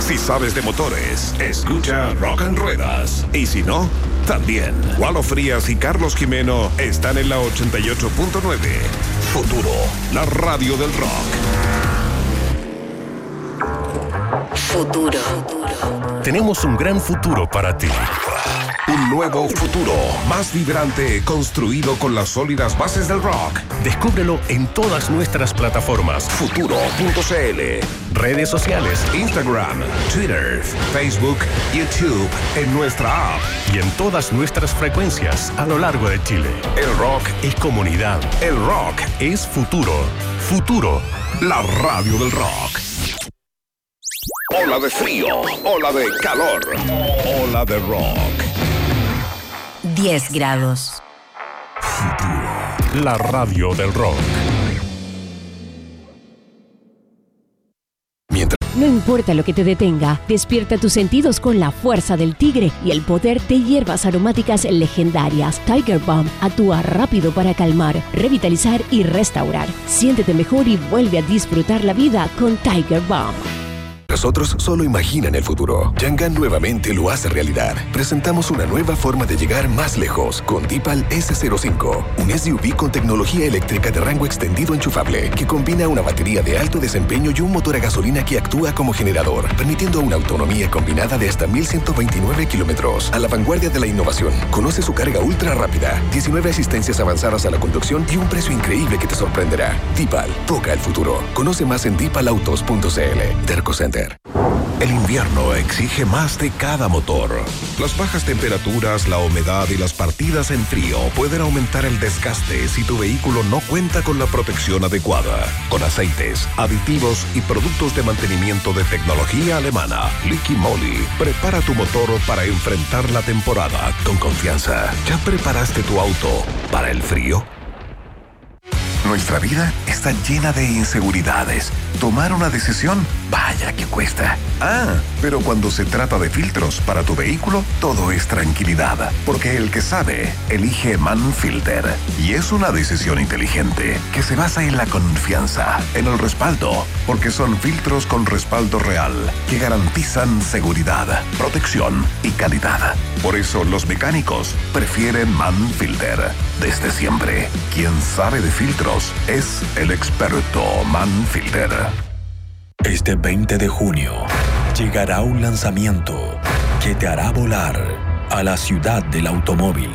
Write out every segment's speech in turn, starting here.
Si sabes de motores, escucha Rock and Ruedas. Y si no, también. Walo Frías y Carlos Jimeno están en la 88.9. Futuro, la radio del rock. Futuro. Tenemos un gran futuro para ti. Un nuevo futuro, más vibrante, construido con las sólidas bases del rock. Descúbrelo en todas nuestras plataformas. Futuro.cl. Redes sociales. Instagram, Twitter, Facebook, YouTube, en nuestra app. Y en todas nuestras frecuencias a lo largo de Chile. El rock Es comunidad. El rock Es futuro. Futuro. La radio del rock. Ola de frío, ola de calor, ola de rock. 10 grados. Futuro. La radio del rock. No importa lo que te detenga, despierta tus sentidos con la fuerza del tigre y el poder de hierbas aromáticas legendarias. Tiger Balm actúa rápido para calmar, revitalizar y restaurar. Siéntete mejor y vuelve a disfrutar la vida con Tiger Balm. Nosotros solo imaginan el futuro. Yangan nuevamente lo hace realidad. Presentamos una nueva forma de llegar más lejos con Deepal S05, un SUV con tecnología eléctrica de rango extendido enchufable que combina una batería de alto desempeño y un motor a gasolina que actúa como generador, permitiendo una autonomía combinada de hasta 1.129 kilómetros. A la vanguardia de la innovación. Conoce su carga ultra rápida, 19 asistencias avanzadas a la conducción y un precio increíble que te sorprenderá. Deepal, toca el futuro. Conoce más en deepalautos.cl. Terco Center. El invierno exige más de cada motor. Las bajas temperaturas, la humedad y las partidas en frío pueden aumentar el desgaste si tu vehículo no cuenta con la protección adecuada. Con aceites, aditivos y productos de mantenimiento de tecnología alemana, Liqui Moly, prepara tu motor para enfrentar la temporada con confianza. ¿Ya preparaste tu auto para el frío? Nuestra vida está llena de inseguridades. Tomar una decisión, vaya que cuesta. Pero cuando se trata de filtros para tu vehículo, todo es tranquilidad. Porque el que sabe, elige Manfilter. Y es una decisión inteligente que se basa en la confianza, en el respaldo. Porque son filtros con respaldo real que garantizan seguridad, protección y calidad. Por eso los mecánicos prefieren Manfilter. Desde siempre, quien sabe de filtros es el experto Manfilter. Este 20 de junio llegará un lanzamiento que te hará volar a la ciudad del automóvil.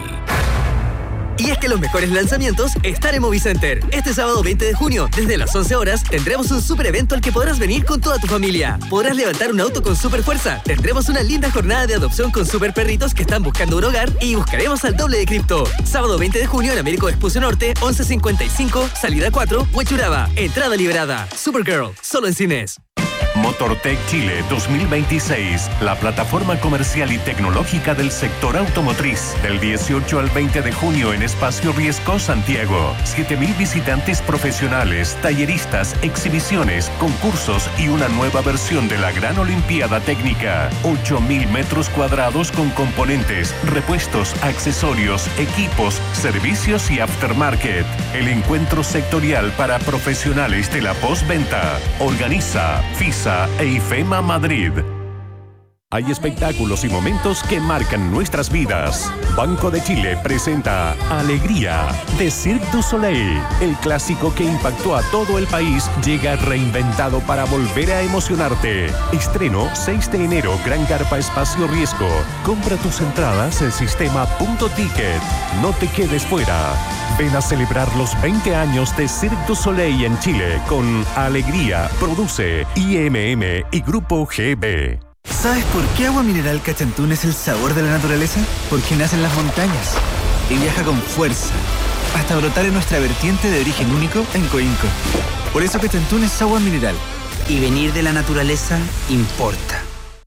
Y es que los mejores lanzamientos están en Movicenter. Este sábado 20 de junio, desde las 11 horas, tendremos un super evento al que podrás venir con toda tu familia. Podrás levantar un auto con super fuerza. Tendremos una linda jornada de adopción con super perritos que están buscando un hogar y buscaremos al doble de cripto. Sábado 20 de junio en Américo Vespucio Norte, 11:55, salida 4, Huechuraba. Entrada liberada. Supergirl, solo en cines. Motortech Chile 2026, la plataforma comercial y tecnológica del sector automotriz. Del 18 al 20 de junio en Espacio Riesco, Santiago. 7.000 visitantes profesionales, talleristas, exhibiciones, concursos y una nueva versión de la Gran Olimpiada Técnica. 8.000 metros cuadrados con componentes, repuestos, accesorios, equipos, servicios y aftermarket. El encuentro sectorial para profesionales de la postventa. Organiza FISA e IFEMA Madrid. Hay espectáculos y momentos que marcan nuestras vidas. Banco de Chile presenta Alegría de Cirque du Soleil. El clásico que impactó a todo el país llega reinventado para volver a emocionarte. Estreno 6 de enero, Gran Carpa Espacio Riesgo. Compra tus entradas en sistema.ticket. No te quedes fuera. Ven a celebrar los 20 años de Cirque du Soleil en Chile con Alegría. Produce IMM y Grupo GB. ¿Sabes por qué Agua Mineral Cachantún es el sabor de la naturaleza? Porque nace en las montañas y viaja con fuerza hasta brotar en nuestra vertiente de origen único en Coinco. Por eso Cachantún es agua mineral. Y venir de la naturaleza importa.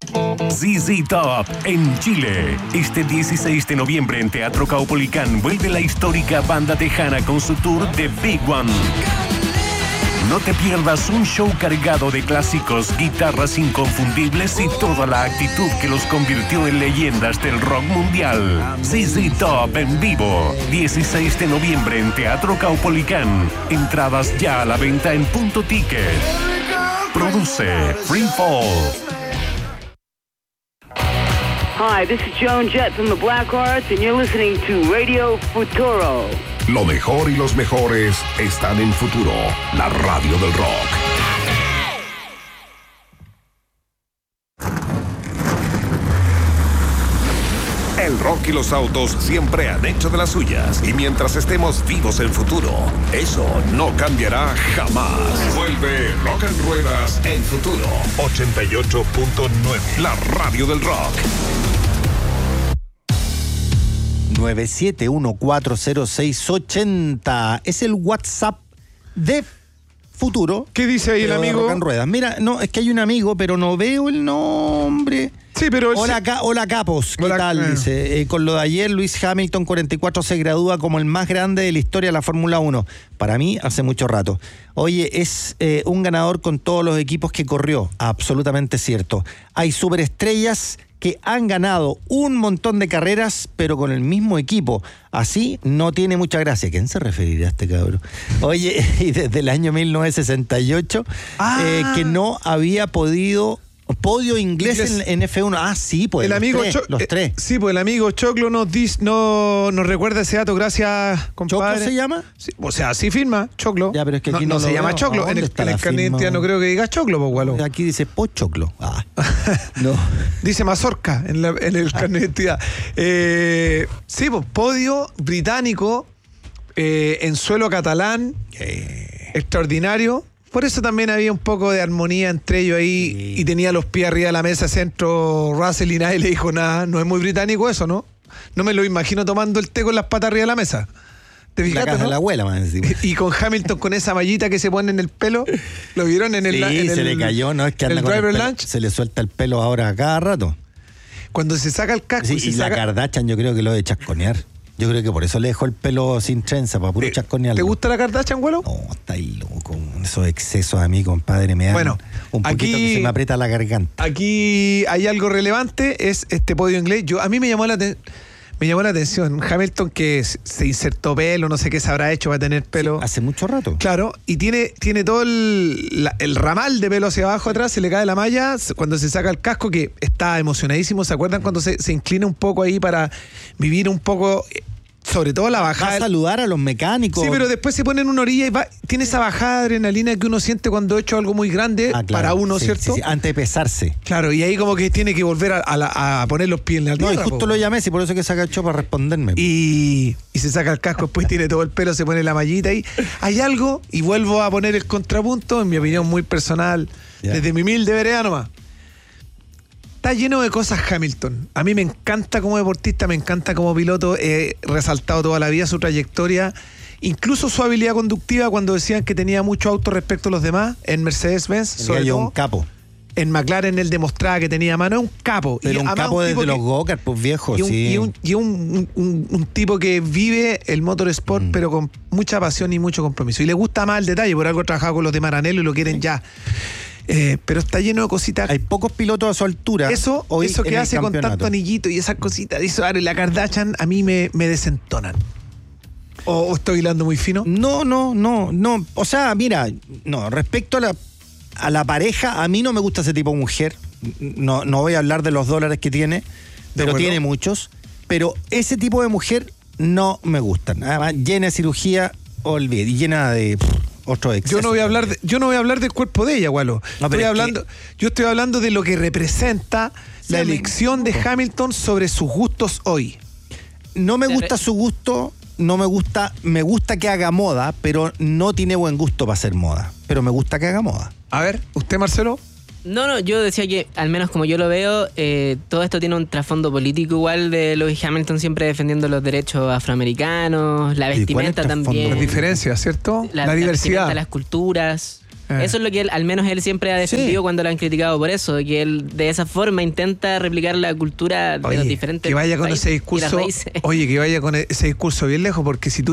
ZZ Top en Chile. Este 16 de noviembre en Teatro Caupolicán vuelve la histórica banda tejana con su tour The Big One. No te pierdas un show cargado de clásicos, guitarras inconfundibles y toda la actitud que los convirtió en leyendas del rock mundial. ZZ Top en vivo, 16 de noviembre en Teatro Caupolicán. Entradas ya a la venta en Punto Ticket. Produce Free Fall. Hi, this is Joan Jett from the Blackhearts, and you're listening to Radio Futuro. Lo mejor y los mejores están en Futuro, la radio del rock. El rock y los autos siempre han hecho de las suyas. Y mientras estemos vivos en Futuro, eso no cambiará jamás. Vuelve Rock and Ruedas en Futuro 88.9, la radio del rock. 971400680 es el WhatsApp de Futuro. ¿Qué dice ahí el amigo? Rock and Ruedas. Mira, no, es que hay un amigo, pero no veo el nombre. Sí, pero... Hola Capos, ¿qué tal? Dice, con lo de ayer, Lewis Hamilton, 44, se gradúa como el más grande de la historia de la Fórmula 1. Para mí, hace mucho rato. Oye, es un ganador con todos los equipos que corrió. Absolutamente cierto. Hay superestrellas que han ganado un montón de carreras, pero con el mismo equipo. Así no tiene mucha gracia. ¿A quién se referirá este cabrón? Oye, y desde el año 1968, que no había podio inglés en F1. Ah, sí, pues. El amigo los tres. Sí, pues el amigo Choclo nos recuerda ese dato. Gracias, compadre. ¿Choclo se llama? Sí, o sea, así firma, Choclo. Ya, pero es que aquí no se llama Choclo. En el carnet de identidad no creo que diga Choclo, pues, Gualo. Aquí dice Pochoclo. No. Dice Mazorca en el carnet de identidad. Sí, pues, podio británico en suelo catalán. Extraordinario. Por eso también había un poco de armonía entre ellos ahí, sí. Y tenía los pies arriba de la mesa centro Russell y nadie le dijo nada. No es muy británico eso, ¿no? No me lo imagino tomando el té con las patas arriba de la mesa. ¿Te fijaste, la casa no? de la abuela, más encima. Y con Hamilton con esa mallita que se pone en el pelo. ¿Lo vieron en el se le cayó, ¿no? Es que anda con driver el pelo, lunch. Se le suelta el pelo ahora a cada rato. Cuando se saca el casco. Sí, y la Kardashian yo creo que lo de chasconear. Yo creo que por eso le dejó el pelo sin trenza, para puro chasconearlo. ¿Te gusta la Kardashian, güelo? No, está ahí loco. Esos excesos a mí, compadre, me dan un poquito que se me aprieta la garganta. Aquí hay algo relevante, es este podio inglés. A mí me llamó la atención. Hamilton, que se insertó pelo, no sé qué se habrá hecho para tener pelo. Sí, hace mucho rato. Claro, y tiene todo el ramal de pelo hacia abajo atrás, se le cae la malla cuando se saca el casco, que está emocionadísimo. ¿Se acuerdan cuando se inclina un poco ahí para vivir un poco, sobre todo la bajada? Va a saludar a los mecánicos. Sí, pero después se pone en una orilla y tiene esa bajada de adrenalina que uno siente cuando ha hecho algo muy grande para uno, sí, ¿cierto? Sí, antes de pesarse. Claro, y ahí como que tiene que volver a poner los pies en la tierra. No, y justo lo llamé, sí, por eso que se agachó para responderme. Y se saca el casco, después tiene todo el pelo, se pone la mallita ahí. Hay algo, y vuelvo a poner el contrapunto, en mi opinión muy personal, desde mi humilde vereda nomás. Está lleno de cosas Hamilton. A mí me encanta como deportista, me encanta como piloto. He resaltado toda la vida su trayectoria, incluso su habilidad conductiva cuando decían que tenía mucho auto respecto a los demás. En Mercedes-Benz, sobre todo. Un capo. En McLaren él demostraba que tenía mano, es un capo. Pero un capo desde los go-kart, pues viejos. Y un tipo que vive el motorsport, pero con mucha pasión y mucho compromiso. Y le gusta más el detalle, por algo ha trabajado con los de Maranello y lo quieren ya. Pero está lleno de cositas. Hay pocos pilotos a su altura. Eso que hace con tanto anillito y esas cositas de eso, la Kardashian a mí me desentonan. ¿O estoy hilando muy fino? No. O sea, mira, respecto a la pareja, a mí no me gusta ese tipo de mujer. No voy a hablar de los dólares que tiene, pero tiene muchos. Pero ese tipo de mujer no me gustan. Además, llena de cirugía, olvídate, y llena de otro exceso. Yo no voy a hablar del cuerpo de ella, Gualo. Yo estoy hablando de lo que representa la elección de Hamilton sobre sus gustos hoy. No me gusta su gusto, me gusta que haga moda, pero no tiene buen gusto para hacer moda. Pero me gusta que haga moda. A ver, ¿usted, Marcelo? No, yo decía que, al menos como yo lo veo, todo esto tiene un trasfondo político igual de Lewis Hamilton, siempre defendiendo los derechos afroamericanos, la vestimenta también. Las diferencias, ¿cierto? La diversidad. Las culturas. Eso es lo que al menos él siempre ha defendido cuando lo han criticado por eso, que él de esa forma intenta replicar la cultura de los diferentes que vaya con países ese discurso. Y las raíces. Oye, que vaya con ese discurso bien lejos, porque si tú